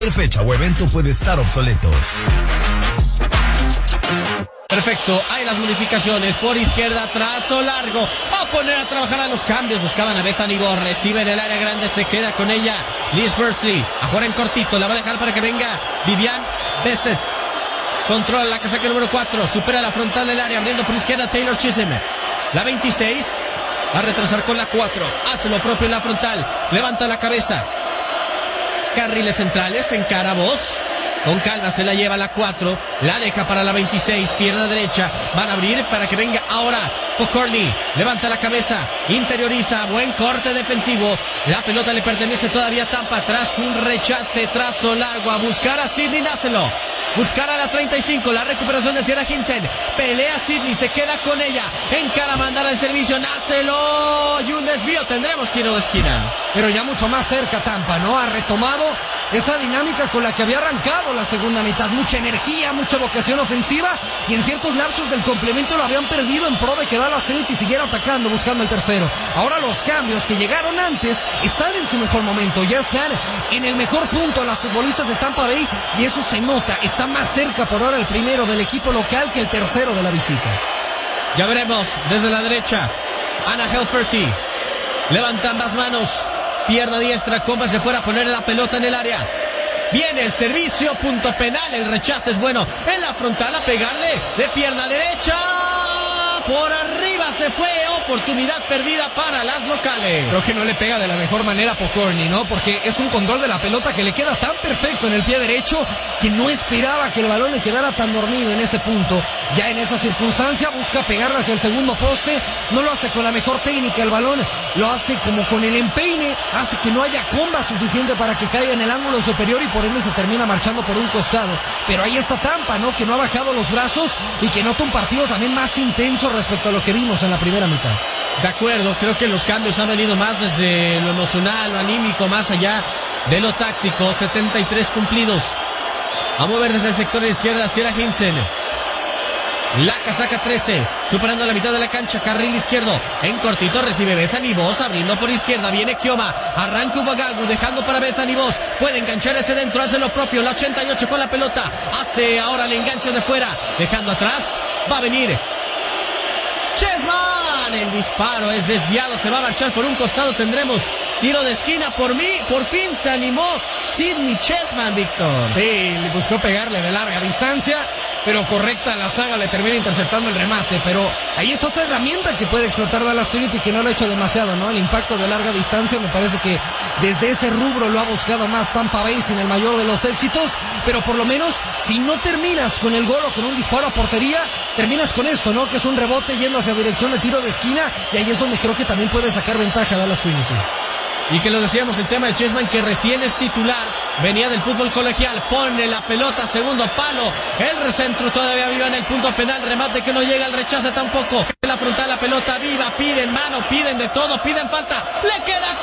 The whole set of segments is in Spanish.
fecha o evento puede estar obsoleto. Perfecto, hay las modificaciones por izquierda, trazo largo, a poner a trabajar a los cambios, buscaban a Bethany Ball, recibe en el área grande, se queda con ella Liz Bursley, a jugar en cortito, la va a dejar para que venga Vivian Bessett, controla la casaca número 4, supera la frontal del área, abriendo por izquierda Taylor Chisholm, la 26, va a retrasar con la 4, hace lo propio en la frontal, levanta la cabeza, carriles centrales, encara Voss. Con calma se la lleva la 4, la deja para la 26, pierna derecha, van a abrir para que venga ahora Pokorny, levanta la cabeza, interioriza, buen corte defensivo, la pelota le pertenece todavía a Tampa, tras un rechace, trazo largo, a buscar a Sydney Nacelo, buscar a la 35, la recuperación de Sierra Hinsen, pelea Sydney, se queda con ella, encara a mandar al servicio, Nacelo, y un desvío, tendremos tiro de esquina. Pero ya mucho más cerca Tampa, ¿no? Ha retomado esa dinámica con la que había arrancado la segunda mitad, mucha energía, mucha vocación ofensiva, y en ciertos lapsos del complemento lo habían perdido en pro de que Dallas Trinity siguiera atacando, buscando el tercero. Ahora los cambios que llegaron antes están en su mejor momento, ya están en el mejor punto las futbolistas de Tampa Bay, y eso se nota, está más cerca por ahora el primero del equipo local que el tercero de la visita. Ya veremos, desde la derecha, Anna Helferty, levanta ambas manos, pierna diestra, Comba se fuera a poner la pelota en el área. Viene el servicio, punto penal, el rechace es bueno. En la frontal a pegarle de pierna derecha. Por arriba se fue, oportunidad perdida para las locales. Creo que no le pega de la mejor manera a Pokorny, ¿no? Porque es un control de la pelota que le queda tan perfecto en el pie derecho que no esperaba que el balón le quedara tan dormido en ese punto. Ya en esa circunstancia busca pegarle hacia el segundo poste, no lo hace con la mejor técnica el balón, lo hace como con el empeine, hace que no haya comba suficiente para que caiga en el ángulo superior y por ende se termina marchando por un costado. Pero ahí está Tampa, ¿no? Que no ha bajado los brazos y que nota un partido también más intenso respecto a lo que vimos en la primera mitad. De acuerdo, creo que los cambios han venido más desde lo emocional, lo anímico, más allá de lo táctico. 73 cumplidos. A mover desde el sector de izquierda, Sierra Hinsen. La casaca 13, superando la mitad de la cancha, carril izquierdo, en cortito recibe Bethany Voss, abriendo por izquierda, viene Kioma, arranca Ubagagu, dejando para Bethany Voss, puede enganchar ese dentro, hace lo propio, la 88 con la pelota, hace ahora el enganche de fuera, dejando atrás, va a venir Chessman, el disparo es desviado, se va a marchar por un costado, tendremos tiro de esquina, por fin se animó Sydney Chessman, Víctor. Sí, le buscó pegarle de larga distancia, pero correcta la saga, le termina interceptando el remate, pero ahí es otra herramienta que puede explotar Dallas Trinity que no lo ha hecho demasiado, ¿no? El impacto de larga distancia, me parece que desde ese rubro lo ha buscado más Tampa Bay sin el mayor de los éxitos, pero por lo menos si no terminas con el gol o con un disparo a portería, terminas con esto, ¿no? Que es un rebote yendo hacia dirección de tiro de esquina, y ahí es donde creo que también puede sacar ventaja Dallas Trinity. Y que lo decíamos, el tema de Chessman, que recién es titular, venía del fútbol colegial, pone la pelota, segundo palo, el recentro todavía viva en el punto penal, remate que no llega, el rechace tampoco, en la frontal la pelota viva, piden mano, piden de todo, piden falta, le queda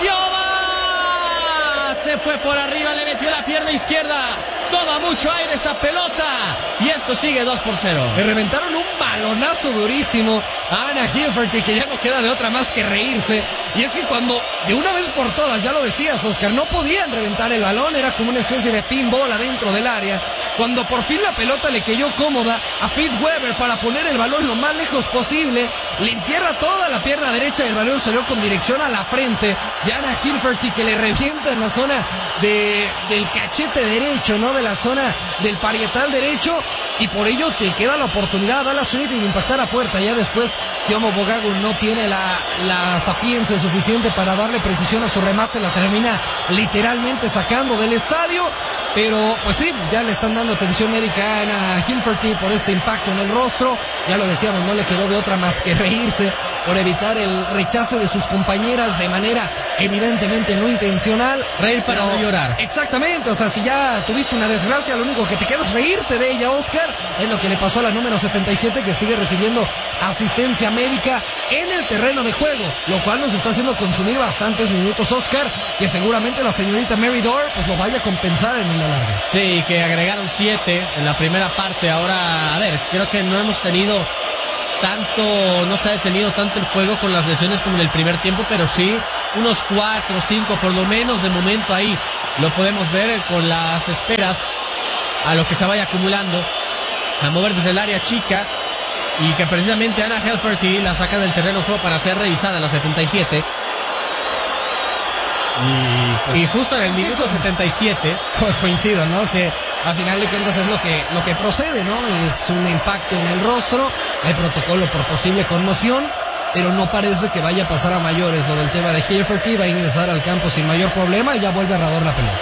Kioma, se fue por arriba, le metió la pierna izquierda, toma mucho aire esa pelota, y esto sigue 2-0. Le reventaron un balonazo durísimo a Anna Hilferty, que ya no queda de otra más que reírse. Y es que cuando, de una vez por todas, ya lo decías, Oscar, no podían reventar el balón, era como una especie de pinball adentro del área. Cuando por fin la pelota le cayó cómoda a Pete Weber para poner el balón lo más lejos posible, le entierra toda la pierna derecha y el balón salió con dirección a la frente de Anna Hilferty, que le revienta en la zona del cachete derecho, ¿no? De la zona del parietal derecho, y por ello te queda la oportunidad a Dallas Trinity de impactar a puerta. Ya después Kioma Ubagagu no tiene la sapiencia suficiente para darle precisión a su remate, la termina literalmente sacando del estadio, pero pues sí, ya le están dando atención médica a Anna Hilferty por ese impacto en el rostro. Ya lo decíamos, no le quedó de otra más que reírse por evitar el rechace de sus compañeras de manera evidentemente no intencional. Reír para no llorar. Exactamente, o sea, si ya tuviste una desgracia, lo único que te queda es reírte de ella, Oscar. Es lo que le pasó a la número 77, que sigue recibiendo asistencia médica en el terreno de juego, lo cual nos está haciendo consumir bastantes minutos, Oscar, que seguramente la señorita Mary Dorr pues lo vaya a compensar en la larga. Sí, que agregaron 7 en la primera parte. Ahora, a ver, creo que no hemos tenido tanto, no se ha detenido tanto el juego con las lesiones como en el primer tiempo, pero sí unos 4 o 5 por lo menos de momento ahí lo podemos ver con las esperas a lo que se vaya acumulando, a mover desde el área chica, y que precisamente Anna Heilferty la saca del terreno de juego para ser revisada a la 77. Y justo en el minuto 77 coincido, ¿no? Que a final de cuentas es lo que procede, ¿no? Es un impacto en el rostro, hay protocolo por posible conmoción, pero no parece que vaya a pasar a mayores. Lo del tema de Heilferty, va a ingresar al campo sin mayor problema y ya vuelve a rodar la pelota.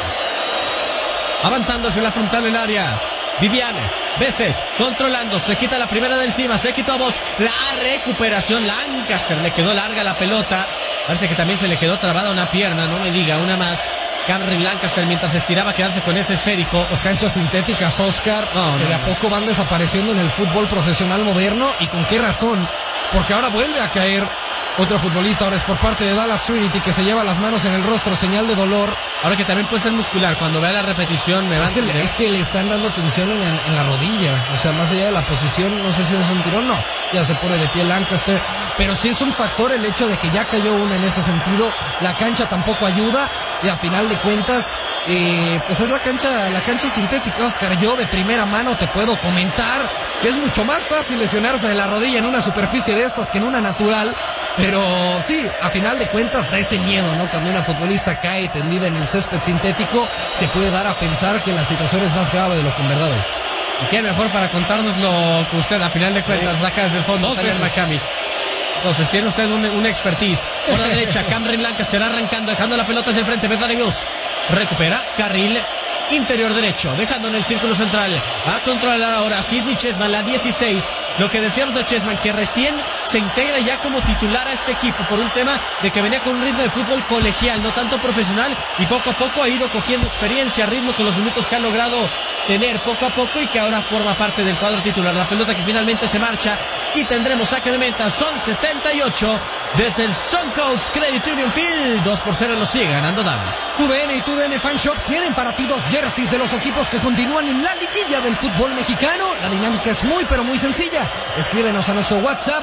Avanzando hacia la frontal del área, Viviane Besset controlando, se quita la primera de encima, se quitó a Voss, la recuperación, Lancaster, le quedó larga la pelota, parece que también se le quedó trabada una pierna, no me diga, una más. Cameron Lancaster, mientras estiraba, quedarse con ese esférico. Las canchas sintéticas, Oscar, que de a poco van desapareciendo en el fútbol profesional moderno. ¿Y con qué razón? Porque ahora vuelve a caer otro futbolista, ahora es por parte de Dallas Trinity, que se lleva las manos en el rostro, señal de dolor. Ahora que también puede ser muscular, cuando vea la repetición me va a entender. Es que le están dando tensión en la rodilla, o sea, más allá de la posición, no sé si es un tirón, no, ya se pone de pie Lancaster, pero sí es un factor el hecho de que ya cayó una en ese sentido, la cancha tampoco ayuda, y a final de cuentas, pues es la cancha sintética, Oscar. Yo de primera mano te puedo comentar que es mucho más fácil lesionarse de la rodilla en una superficie de estas que en una natural, pero sí, a final de cuentas da ese miedo, ¿no? Cuando una futbolista cae tendida en el césped sintético, se puede dar a pensar que la situación es más grave de lo que en verdad es. ¿Y quién mejor para contarnos lo que usted a final de cuentas saca desde el fondo? Dos veces. McCamey. Entonces tiene usted una expertise. Por la derecha, Cameron Lancaster arrancando, dejando la pelota hacia el frente. Bethany Voss recupera carril interior derecho, dejando en el círculo central. A controlar ahora Sydney Chessman, la 16. Lo que decíamos de Chessman, que recién se integra ya como titular a este equipo por un tema de que venía con un ritmo de fútbol colegial, no tanto profesional, y poco a poco ha ido cogiendo experiencia, ritmo con los minutos que ha logrado tener poco a poco, y que ahora forma parte del cuadro titular. La pelota que finalmente se marcha y tendremos saque de meta. Son 78 desde el Suncoast Credit Union Field. 2-0 lo sigue ganando Dallas. TUDN y TUDN Fan Shop tienen para ti 2 jerseys de los equipos que continúan en la liguilla del fútbol mexicano. La dinámica es muy pero muy sencilla. Escríbenos a nuestro WhatsApp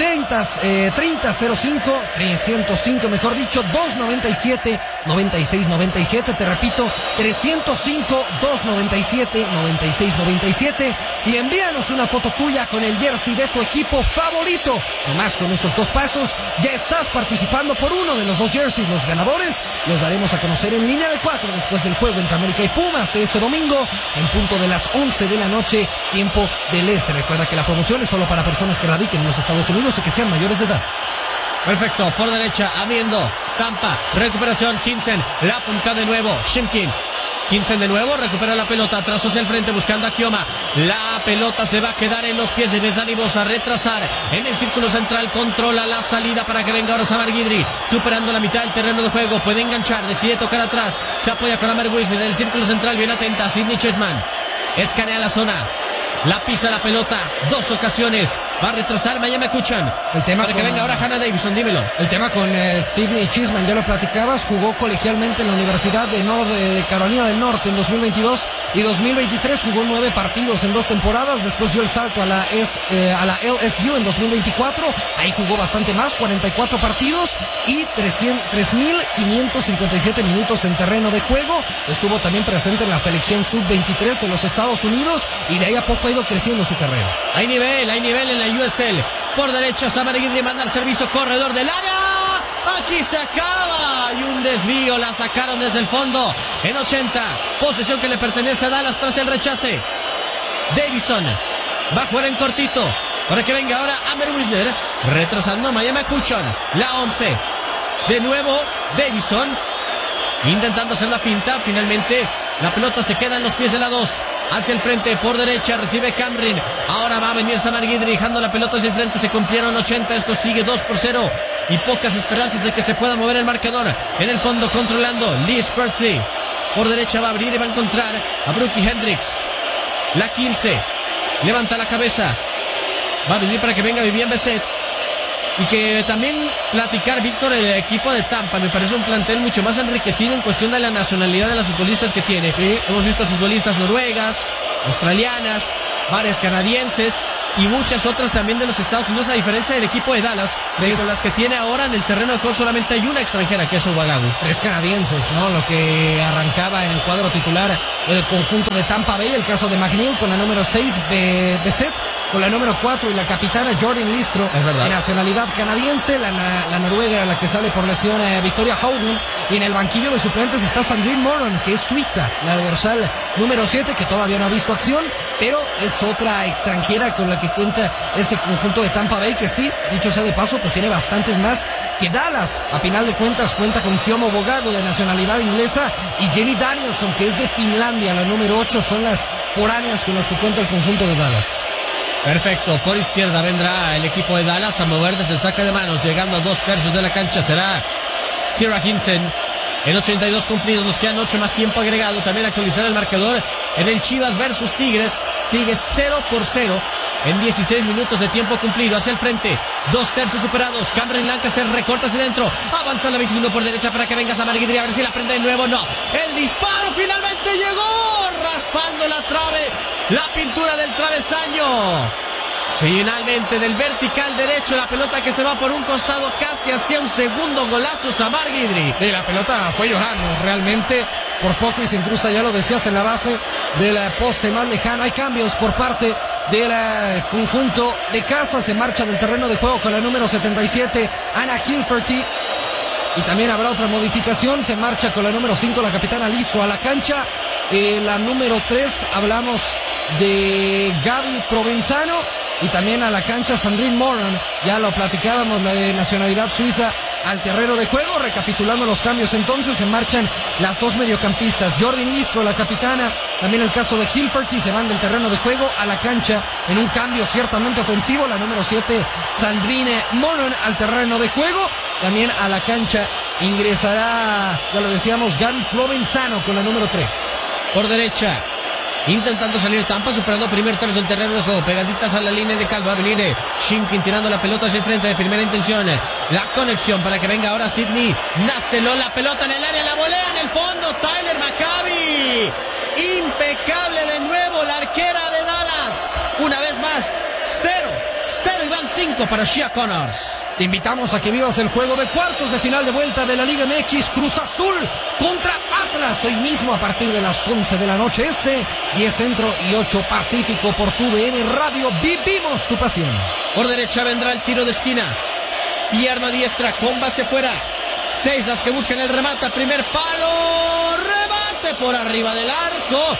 305 mejor dicho, 297-9697. Te repito, 305-297-9697. Y envíanos una foto tuya con el jersey de tu equipo favorito. Nomás con esos 2 pasos ya estás participando por uno de los 2 jerseys. Los ganadores los daremos a conocer en línea de 4 después del juego entre América y Pumas de este domingo en punto de las 11 de la noche, tiempo del este. Recuerda que la promoción es solo para personas que radiquen en los Estados Unidos y que sean mayores de edad. Perfecto, por derecha, Amiendo, Tampa, recuperación, Hinsen, la punta de nuevo, Shimkin. Hinsen de nuevo, recupera la pelota, atrás hacia el frente buscando a Kioma. La pelota se va a quedar en los pies de Bethany Voss, a retrasar en el círculo central, controla la salida para que venga ahora Samar Guidry, superando la mitad del terreno de juego, puede enganchar, decide tocar atrás, se apoya con Amer Wiesner en el círculo central, bien atenta, Sydney Chessman, escanea la zona. La pisa la pelota, 2 ocasiones. Va a retrasar Miami Kuchan. El tema para que venga ahora Hannah Davison, dímelo. El tema con Sydney Chessman, ya lo platicabas, jugó colegialmente en la Universidad de Carolina del Norte en 2022 y 2023, jugó 9 partidos en 2 temporadas, después dio el salto a la LSU en 2024, ahí jugó bastante más, 44 partidos y 3,557 minutos en terreno de juego, estuvo también presente en la selección sub-23 de los Estados Unidos y de ahí a poco ha ido creciendo su carrera. Hay nivel en la USL. Por derecha, Samar Guidry manda el servicio, corredor del área. Aquí se acaba. Y un desvío, la sacaron desde el fondo. En 80, posesión que le pertenece a Dallas tras el rechace. Davison va a jugar en cortito. Para que venga ahora Amer Wiesner. Retrasando Miami Kuchan. La 11. De nuevo, Davison. Intentando hacer la finta. Finalmente, la pelota se queda en los pies de la 2. Hacia el frente, por derecha, recibe Cameron. Ahora va a venir Samar Guidry, dejando la pelota hacia el frente. Se cumplieron 80, esto sigue 2-0. Y pocas esperanzas de que se pueda mover el marcador. En el fondo, controlando Liz Pertley. Por derecha va a abrir y va a encontrar a Brookie Hendricks. La 15. Levanta la cabeza. Va a venir para que venga Viviane Besset. Y que también platicar, Víctor, el equipo de Tampa me parece un plantel mucho más enriquecido en cuestión de la nacionalidad de las futbolistas que tiene. Sí, hemos visto futbolistas noruegas, australianas, varias canadienses, y muchas otras también de los Estados Unidos, a diferencia del equipo de Dallas, que con las que tiene ahora en el terreno de juego solamente hay una extranjera, que es Obagagu. 3 canadienses, ¿no? Lo que arrancaba en el cuadro titular el conjunto de Tampa Bay, el caso de McNeil con la número 6, Bessette con la número 4 y la capitana Jordan Listro, de nacionalidad canadiense. La noruega era la que sale por lesión, Victoria Haugen, y en el banquillo de suplentes está Sandrine Moron, que es suiza, la dorsal número 7, que todavía no ha visto acción, pero es otra extranjera con la que cuenta este conjunto de Tampa Bay, que sí, dicho sea de paso, pues tiene bastantes más que Dallas. A final de cuentas cuenta con Kiomo Obagagu, de nacionalidad inglesa, y Jenny Danielson, que es de Finlandia, la número 8, son las foráneas con las que cuenta el conjunto de Dallas. Perfecto, por izquierda vendrá el equipo de Dallas a mover desde el saque de manos, llegando a 2/3 de la cancha, será Sierra Hinsen. En 82 cumplidos, nos quedan 8 más tiempo agregado. También actualizar el marcador en el Chivas versus Tigres, sigue 0-0 en 16 minutos de tiempo cumplido. Hacia el frente, 2/3 superados. Cameron Lancaster recorta hacia dentro, avanza la 21 por derecha para que venga Samar Guidry, a ver si la prende de nuevo. No, el disparo finalmente llegó, raspando la trave, la pintura del travesaño. Finalmente del vertical derecho, la pelota que se va por un costado casi hacia un segundo golazo, Samar Guidry. Sí, la pelota fue llorando, realmente por poco y se incrusta, ya lo decías, en la base del poste más lejano. Hay cambios por parte del conjunto de casa, se marcha del terreno de juego con la número 77, Anna Hilferty. Y también habrá otra modificación, se marcha con la número 5, la capitana Listo, a la cancha. La número 3, hablamos de Gaby Provenzano. Y también a la cancha Sandrine Moron, ya lo platicábamos, la de nacionalidad suiza, al terreno de juego. Recapitulando los cambios entonces, se marchan las dos mediocampistas, Jordan Listro, la capitana, también el caso de Hilferty, se van del terreno de juego a la cancha en un cambio ciertamente ofensivo, la número 7, Sandrine Moron, al terreno de juego. También a la cancha ingresará, ya lo decíamos, Gaby Provenzano con la número 3. Por derecha, intentando salir Tampa, superando primer tercio del terreno de juego, pegaditas a la línea de cal, va a venir Shinkin tirando la pelota hacia el frente de primera intención, la conexión para que venga ahora Sidney Nacelo, la pelota en el área, la volea en el fondo, Tyler Maccabi, impecable de nuevo la arquera de Dallas, una vez más, 0 y van 5 para Shia Connors. Te invitamos a que vivas el juego de cuartos de final de vuelta de la Liga MX, Cruz Azul contra Atlas, hoy mismo a partir de las 11 de la noche este, 10 Centro y 8 Pacífico por tu DN Radio. Vivimos tu pasión. Por derecha vendrá el tiro de esquina, pierna diestra con base fuera, 6 las que buscan el remate, primer palo, remate por arriba del arco,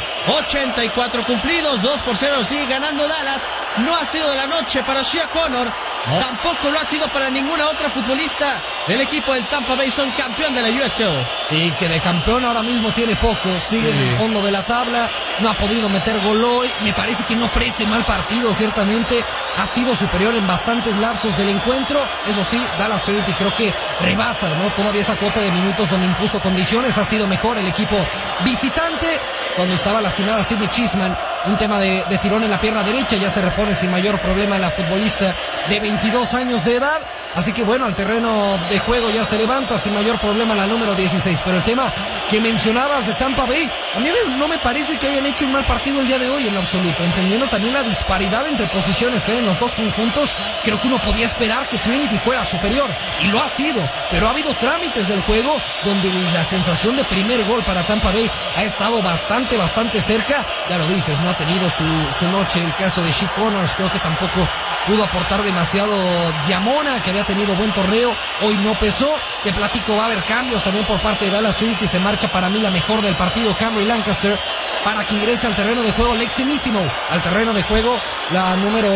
84 cumplidos, 2-0, sigue ganando Dallas. No ha sido de la noche para Shia Connor, tampoco lo ha sido para ninguna otra futbolista del equipo del Tampa Bay, son campeón de la USL. Y que de campeón ahora mismo tiene poco, sigue en el fondo de la tabla, no ha podido meter gol hoy, me parece que no ofrece mal partido, ciertamente ha sido superior en bastantes lapsos del encuentro, eso sí, Dallas Trinity creo que rebasa, ¿no? Todavía esa cuota de minutos donde impuso condiciones, ha sido mejor el equipo visitante. Cuando estaba lastimada Sidney Chisman, un tema de tirón en la pierna derecha, ya se repone sin mayor problema la futbolista de 22 años de edad. Así que bueno, al terreno de juego ya se levanta sin mayor problema la número 16. Pero el tema que mencionabas de Tampa Bay, a mí no me parece que hayan hecho un mal partido el día de hoy en lo absoluto. Entendiendo también la disparidad entre posiciones que hay en los dos conjuntos, creo que uno podía esperar que Trinity fuera superior. Y lo ha sido, pero ha habido trámites del juego donde la sensación de primer gol para Tampa Bay ha estado bastante cerca. Ya lo dices, no ha tenido su noche. El caso de Shea Connors, creo que tampoco pudo aportar demasiado. Diamona, que había tenido buen torneo, hoy no pesó. Te platico, va a haber cambios también por parte de Dallas Trinity. Se marcha para mí la mejor del partido, Cameron Lancaster, para que ingrese al terreno de juego Lexi Missimo. Al terreno de juego, la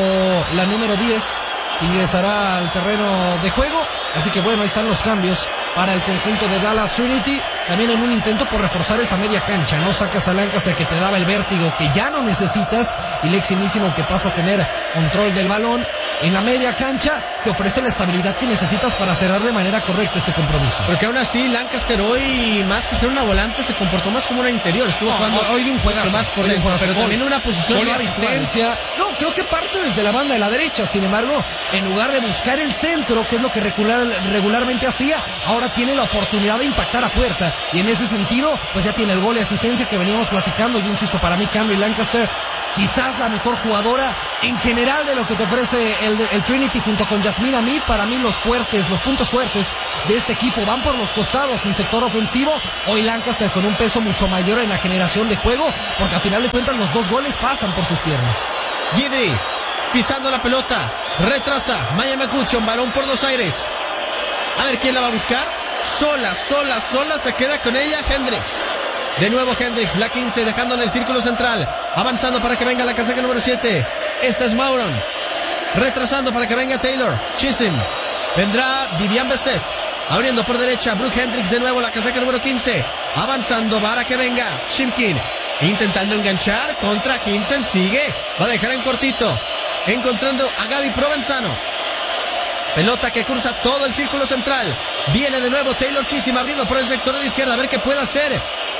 número 10 ingresará al terreno de juego. Así que bueno, ahí están los cambios para el conjunto de Dallas Trinity. También en un intento por reforzar esa media cancha, ¿no? Sacas a Lancaster, que te daba el vértigo que ya no necesitas, y Lexi Missimo, que pasa a tener control del balón en la media cancha, te ofrece la estabilidad que necesitas para cerrar de manera correcta este compromiso. Porque aún así Lancaster hoy, más que ser una volante, se comportó más como una interior. Estuvo jugando hoy un juegazo, más por dentro, pero también en una posición no asistencia. No, creo que parte desde la banda de la derecha. Sin embargo, en lugar de buscar el centro, que es lo que regularmente hacía, ahora tiene la oportunidad de impactar a puerta. Y en ese sentido, pues ya tiene el gol y asistencia que veníamos platicando. Yo insisto, para mí Cameron Lancaster, quizás la mejor jugadora en general de lo que te ofrece el Trinity junto con Yasmine Hamid. Para mí los puntos fuertes de este equipo van por los costados en sector ofensivo. Hoy Lancaster con un peso mucho mayor en la generación de juego, porque al final de cuentas los 2 goles pasan por sus piernas. Guidry pisando la pelota, retrasa Maya McCutcheon, balón por los aires. A ver quién la va a buscar. Sola, se queda con ella Hendricks. De nuevo Hendricks, la 15, dejando en el círculo central. Avanzando para que venga la casaca número 7. Esta es Mauron. Retrasando para que venga Taylor. Chisholm. Vendrá Vivian Besset. Abriendo por derecha, Brooke Hendricks de nuevo, la casaca número 15. Avanzando para que venga Shimkin. Intentando enganchar contra Hinsen. Sigue. Va a dejar en cortito. Encontrando a Gaby Provenzano. Pelota que cruza todo el círculo central. Viene de nuevo Taylor Chisholm abriendo por el sector de la izquierda. A ver qué puede hacer.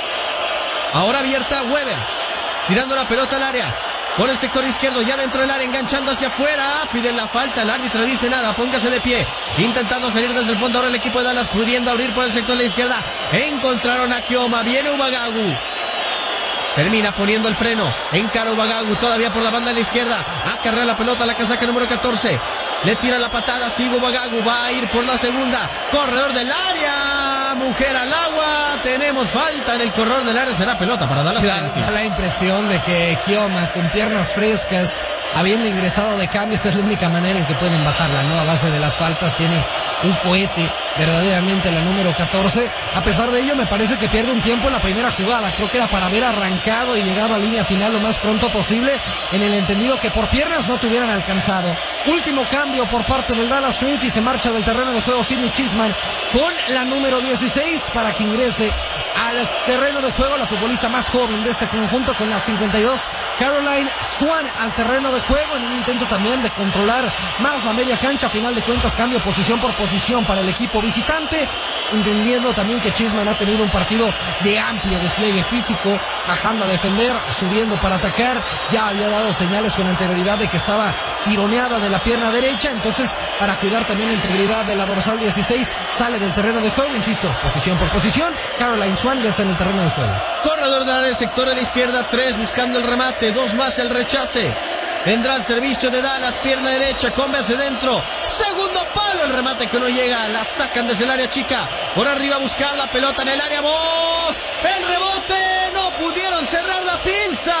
Ahora abierta Weber. Tirando la pelota al área. Por el sector izquierdo, ya dentro del área, enganchando hacia afuera. Piden la falta, el árbitro dice nada, póngase de pie. Intentando salir desde el fondo ahora el equipo de Dallas, pudiendo abrir por el sector de la izquierda. Encontraron a Kioma, viene Ubagagu. Termina poniendo el freno. Encara Ubagagu, todavía por la banda de la izquierda. Acarrea la pelota a la casaca número 14. Le tira la patada, sigue Ubagagu, va a ir por la segunda. Corredor del área, mujer al agua. Tenemos falta en el corredor del área, será pelota para Dallas. Da la impresión de que Kioma, con piernas frescas, habiendo ingresado de cambio, esta es la única manera en que pueden bajarla, ¿no? A base de las faltas, tiene un cohete verdaderamente la número 14. A pesar de ello, me parece que pierde un tiempo en la primera jugada. Creo que era para haber arrancado y llegado a línea final lo más pronto posible, en el entendido que por piernas no te hubieran alcanzado. Último cambio por parte del Dallas Trinity, se marcha del terreno de juego Sydney Chisholm con la número 16 para que ingrese al terreno de juego la futbolista más joven de este conjunto con la 52, Caroline Swan, al terreno de juego en un intento también de controlar más la media cancha. A final de cuentas, cambio posición por posición para el equipo visitante, entendiendo también que Chisholm ha tenido un partido de amplio despliegue físico, bajando a defender, subiendo para atacar. Ya había dado señales con anterioridad de que estaba tironeada de la pierna derecha, entonces para cuidar también la integridad de la dorsal 16 sale del terreno de juego, insisto, posición por posición. Caroline Swan ya está en el terreno de juego. Corredor del sector de la izquierda, 3 buscando el remate, 2 más el rechace. Vendrá el servicio de Dallas, pierna derecha, come hacia dentro, segundo palo, el remate que no llega, la sacan desde el área chica, por arriba a buscar la pelota en el área, Voss, el rebote, no pudieron cerrar la pinza,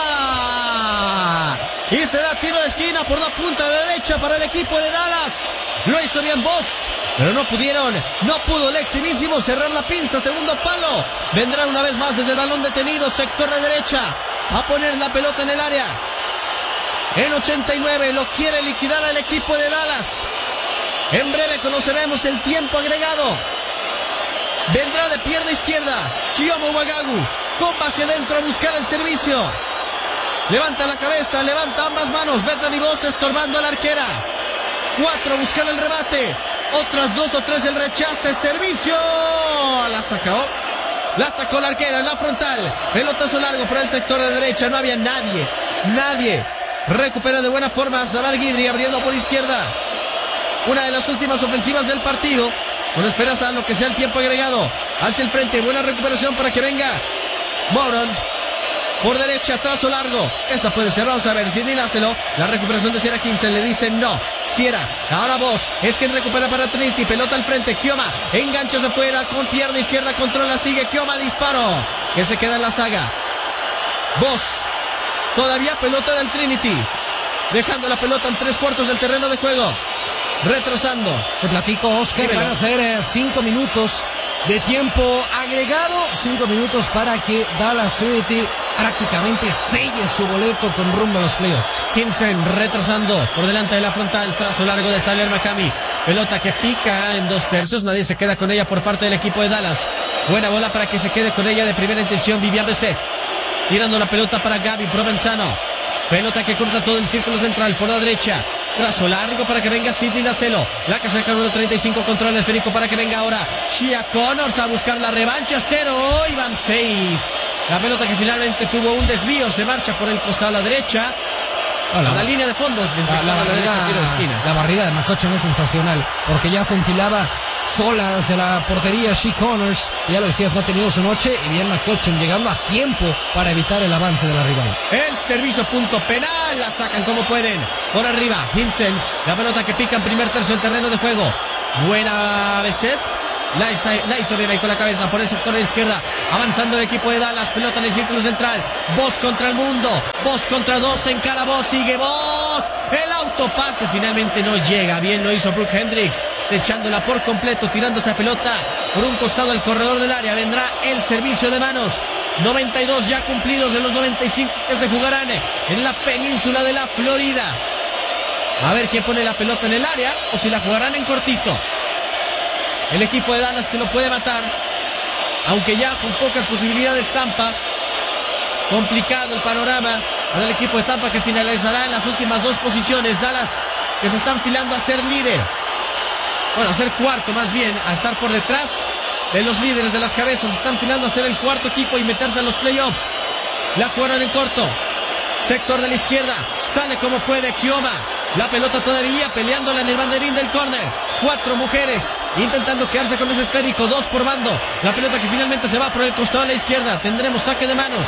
y será tiro de esquina por la punta de derecha para el equipo de Dallas. Lo hizo bien Voss, pero no pudo el exhibísimo cerrar la pinza, segundo palo. Vendrán una vez más desde el balón detenido, sector de derecha, a poner la pelota en el área. En 89 lo quiere liquidar al equipo de Dallas. En breve conoceremos el tiempo agregado. Vendrá de pierna izquierda Kioma Ubagagu, comba hacia adentro a buscar el servicio. Levanta la cabeza, levanta ambas manos. Bethany Voss estorbando a la arquera. 4 buscan el remate. Otras 2 o 3 el rechace. Servicio. La sacó la arquera en la frontal. Pelotazo largo por el sector de derecha. No había nadie. Recupera de buena forma Zabar Guidry abriendo por izquierda. Una de las últimas ofensivas del partido. Con esperanza a lo que sea el tiempo agregado. Hacia el frente. Buena recuperación para que venga Moron. Por derecha, trazo largo. Esta puede ser, vamos a ver, Sidney Lacelo. La recuperación de Sierra Hinsen, le dice no. Sierra, ahora Voss, es quien recupera para Trinity. Pelota al frente, Kioma, engancha hacia afuera, con pierna izquierda, controla, sigue Kioma, disparo. Que se queda en la saga. Voss, todavía pelota del Trinity. Dejando la pelota en 3/4 del terreno de juego. Retrasando. Te platico, Oscar, van a ser 5 minutos de tiempo agregado. 5 minutos para que Dallas Trinity prácticamente selle su boleto con rumbo a los playoffs. Hinsen retrasando por delante de la frontal, trazo largo de Tyler McCamey. Pelota que pica en 2/3, nadie se queda con ella por parte del equipo de Dallas. Buena bola para que se quede con ella de primera intención Vivian Besset. Tirando la pelota para Gaby Provenzano. Pelota que cruza todo el círculo central por la derecha. Trazo largo para que venga Sidney Lacelo. La que saca número 35, controla el esférico para que venga ahora Shia Connors a buscar la revancha. 0, y van 6. La pelota que finalmente tuvo un desvío, se marcha por el costado a la derecha. A la línea de fondo. La barrida de McCutcheon es sensacional, porque ya se enfilaba sola hacia la portería Shea Connors. Ya lo decías, no ha tenido su noche. Y bien McCutcheon llegando a tiempo para evitar el avance de la rival. El servicio punto penal, la sacan como pueden. Por arriba, Hinsen, la pelota que pica en primer tercio del terreno de juego. Buena Besset. La hizo bien ahí con la cabeza por el sector de la izquierda. Avanzando el equipo de Dallas. Pelota en el círculo central. Bosch contra el mundo. Bosch contra dos. Encara Bosch. Sigue Bosch. El autopase finalmente no llega. Bien lo hizo Brooke Hendricks. Echándola por completo. Tirando esa pelota por un costado del corredor del área. Vendrá el servicio de manos. 92 ya cumplidos de los 95 que se jugarán en la península de la Florida. A ver quién pone la pelota en el área o si la jugarán en cortito. El equipo de Dallas que lo puede matar, aunque ya con pocas posibilidades Tampa. Complicado el panorama para el equipo de Tampa, que finalizará en las últimas dos posiciones. Dallas que se está enfilando a ser líder, bueno, a ser cuarto más bien, a estar por detrás de los líderes de las cabezas. Se están enfilando a ser el cuarto equipo y meterse en los playoffs. La jugaron en corto, sector de la izquierda, sale como puede Kioma. La pelota todavía peleándola en el banderín del córner. 4 mujeres intentando quedarse con ese esférico, 2 por bando. La pelota que finalmente se va por el costado de la izquierda. Tendremos saque de manos.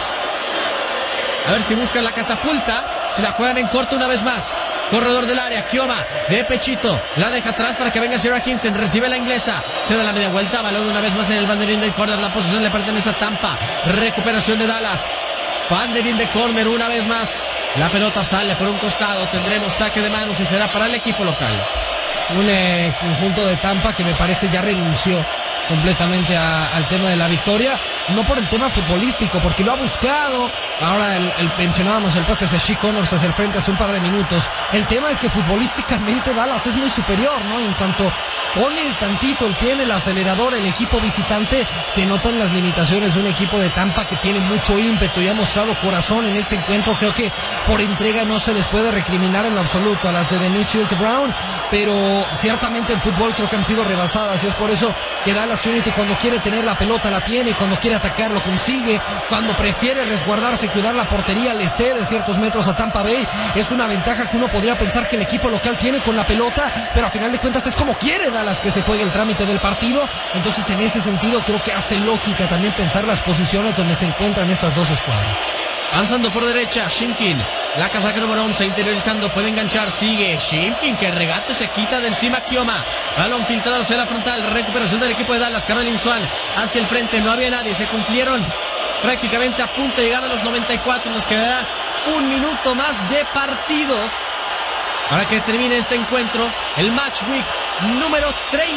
A ver si buscan la catapulta. Si la juegan en corto una vez más. Corredor del área, Kioma de pechito. La deja atrás para que venga Sarah Hinsen. Recibe la inglesa. Se da la media vuelta. Balón una vez más en el banderín del córner. La posición le pertenece a Tampa. Recuperación de Dallas. Banderín de córner una vez más. La pelota sale por un costado. Tendremos saque de manos y será para el equipo local. Un conjunto de Tampa que me parece ya renunció completamente al tema de la victoria, no por el tema futbolístico, porque lo ha buscado. Ahora mencionábamos el pase hacia Shea Connors hacia el frente hace un par de minutos. El tema es que futbolísticamente Dallas es muy superior, ¿no? Y en cuanto pone tantito el pie en el acelerador el equipo visitante, se notan las limitaciones de un equipo de Tampa que tiene mucho ímpetu y ha mostrado corazón en este encuentro. Creo que por entrega no se les puede recriminar en lo absoluto a las de Denise Schilt-Brown, pero ciertamente en fútbol creo que han sido rebasadas, y es por eso que Dallas Trinity, cuando quiere tener la pelota la tiene, cuando quiere atacar lo consigue, cuando prefiere resguardarse y cuidar la portería le cede ciertos metros a Tampa Bay. Es una ventaja que uno podría pensar que el equipo local tiene con la pelota, pero a final de cuentas es como quiere Dallas que se juegue el trámite del partido. Entonces en ese sentido creo que hace lógica también pensar las posiciones donde se encuentran estas dos escuadras. Avanzando por derecha, Shimkin, la casaca número 11, interiorizando, puede enganchar, sigue Shimkin, que regate se quita de encima Kioma. Balón filtrado hacia la frontal, recuperación del equipo de Dallas. Caroline Swan hacia el frente, no había nadie, se cumplieron prácticamente a punto de llegar a los 94. Nos quedará un minuto más de partido para que termine este encuentro, el Match Week número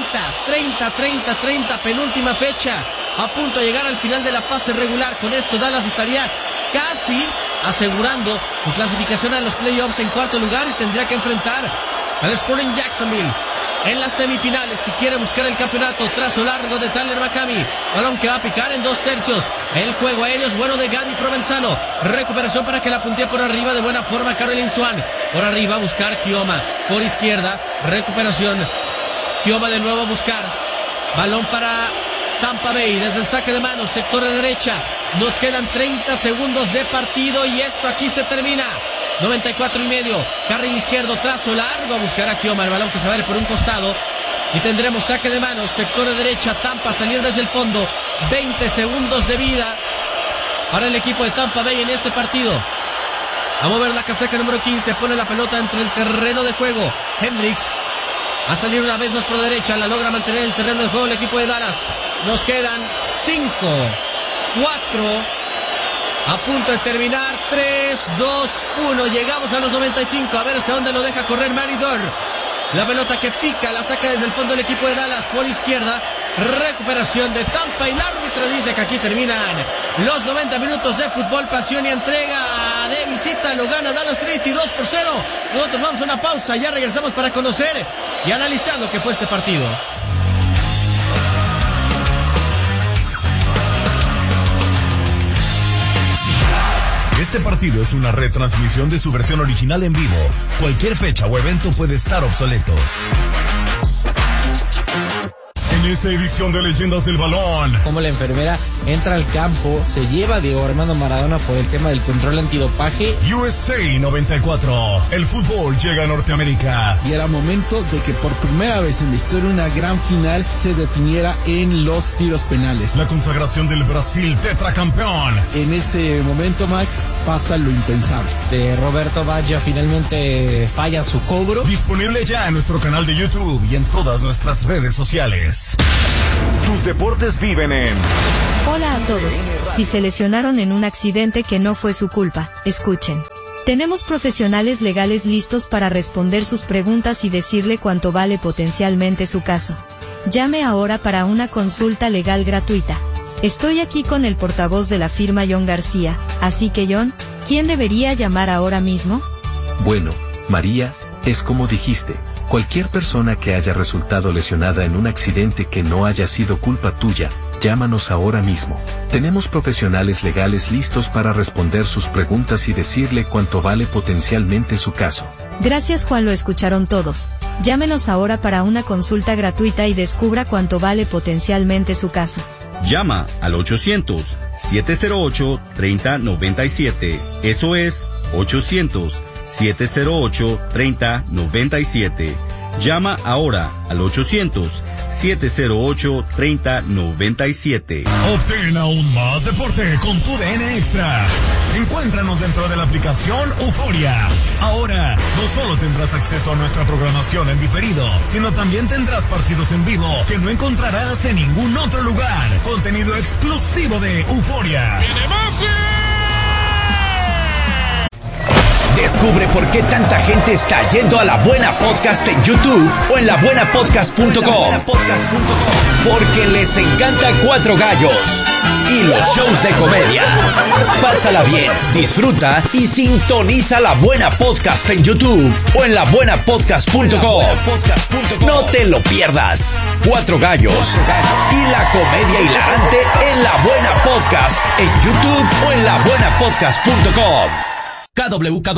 30, penúltima fecha, a punto de llegar al final de la fase regular. Con esto Dallas estaría casi asegurando su clasificación a los playoffs en cuarto lugar y tendría que enfrentar al Sporting Jacksonville en las semifinales si quiere buscar el campeonato. Trazo largo de Tyler McCamey, balón que va a picar en 2/3. El juego aéreo es bueno de Gaby Provenzano, recuperación para que la puntee por arriba de buena forma Caroline Swan. Por arriba a buscar Kioma, por izquierda, recuperación, Kioma de nuevo a buscar, balón para Tampa Bay desde el saque de manos, sector de derecha. Nos quedan 30 segundos de partido y esto aquí se termina. 94.5, carril izquierdo, trazo largo a buscar a Kioma, el balón que se va a ir por un costado y tendremos saque de manos, sector de derecha, Tampa salir desde el fondo. 20 segundos de vida para el equipo de Tampa Bay en este partido. A mover la casaca número 15, pone la pelota dentro del terreno de juego. Hendricks a salir una vez más por derecha, la logra mantener el terreno de juego el equipo de Dallas. Nos quedan 5, 4, a punto de terminar, 3, 2, 1, llegamos a los 95, a ver hasta dónde lo deja correr Maridor. La pelota que pica, la saca desde el fondo del equipo de Dallas, por izquierda, recuperación de Tampa y la árbitra dice que aquí terminan los 90 minutos de fútbol, pasión y entrega de visita, lo gana Dallas Trinity 2-0. Nosotros vamos a una pausa, ya regresamos para conocer y analizar lo que fue este partido. Este partido es una retransmisión de su versión original en vivo. Cualquier fecha o evento puede estar obsoleto. En esta edición de Leyendas del Balón, como la enfermera entra al campo, se lleva a Diego Armando Maradona por el tema del control antidopaje. USA 94, el fútbol llega a Norteamérica. Y era momento de que por primera vez en la historia una gran final se definiera en los tiros penales. La consagración del Brasil tetracampeón. En ese momento, Max, pasa lo impensable. De Roberto Baggio finalmente falla su cobro. Disponible ya en nuestro canal de YouTube y en todas nuestras redes sociales. Tus deportes viven en... Hola a todos. Si se lesionaron en un accidente que no fue su culpa, escuchen. Tenemos profesionales legales listos para responder sus preguntas y decirle cuánto vale potencialmente su caso. Llame ahora para una consulta legal gratuita. Estoy aquí con el portavoz de la firma John García, así que John, ¿quién debería llamar ahora mismo? Bueno, María, es como dijiste, cualquier persona que haya resultado lesionada en un accidente que no haya sido culpa tuya, llámanos ahora mismo. Tenemos profesionales legales listos para responder sus preguntas y decirle cuánto vale potencialmente su caso. Gracias Juan, lo escucharon todos. Llámenos ahora para una consulta gratuita y descubra cuánto vale potencialmente su caso. Llama al 800-708-3097. Eso es 800-708-3097. Llama ahora al 800-708-3097. Obtén aún más deporte con tu DN Extra. Encuéntranos dentro de la aplicación Euforia. Ahora, no solo tendrás acceso a nuestra programación en diferido, sino también tendrás partidos en vivo que no encontrarás en ningún otro lugar. Contenido exclusivo de Euforia. Descubre por qué tanta gente está yendo a La Buena Podcast en YouTube o en labuenapodcast.com. Porque les encanta Cuatro Gallos y los shows de comedia. Pásala bien, disfruta y sintoniza La Buena Podcast en YouTube o en labuenapodcast.com. No te lo pierdas. Cuatro Gallos y la comedia hilarante en La Buena Podcast en YouTube o en labuenapodcast.com. KWK